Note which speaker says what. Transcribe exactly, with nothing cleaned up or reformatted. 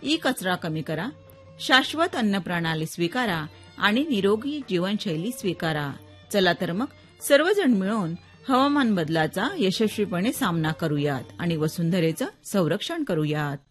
Speaker 1: E कचरा कमी करा, शाश्वत अन्न प्रणाली स्वीकारा आणि निरोगी जीवनशैली स्वीकारा. चला तर मग सर्वजण मिळून हवामान बदलाचा यशस्वीपणे सामना करूयात आणि वसुंधरेचं संरक्षण करूयात.